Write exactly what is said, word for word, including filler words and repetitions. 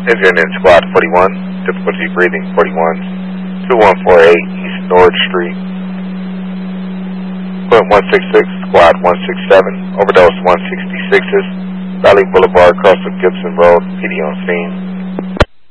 Engine in Squad forty-one, difficulty breathing forty-one, two one four eight East North Street. Point one six six, Squad one six seven, overdose one sixty-sixes, Valley Boulevard, across from Gibson Road, P D on scene.